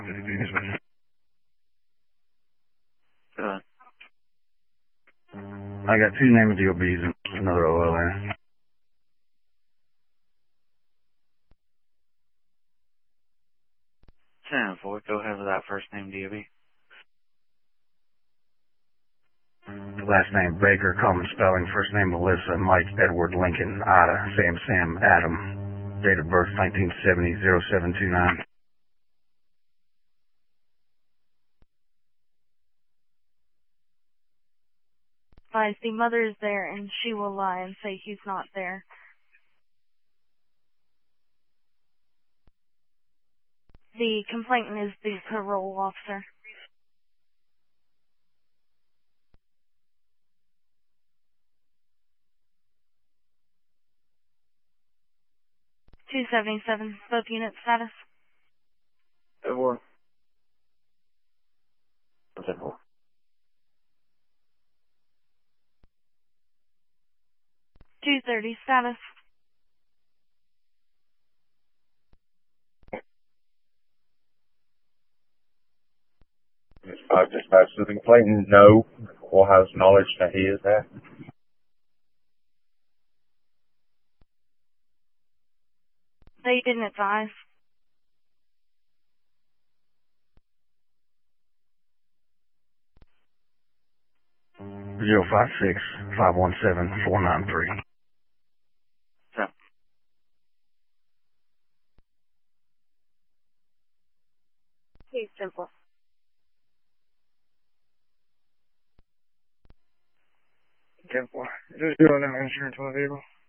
Uh, I got 2 named DOBs and another OLA. 10-4, go ahead with that first name, DOB. Last name Baker, common spelling. First name Melissa, Mike, Edward, Lincoln, Ada, Sam, Adam. Date of birth 1970-0729. Advise the mother is there and she will lie and say he's not there. The complainant is the parole officer. $277, both units status. 10-4. 10-4. $230 status. Dispatch to the complainant, no, or has knowledge that he is there. They didn't advise. Zero 56517-493. So, Please, simple. 10-4. Is there 0 insurance on the vehicle?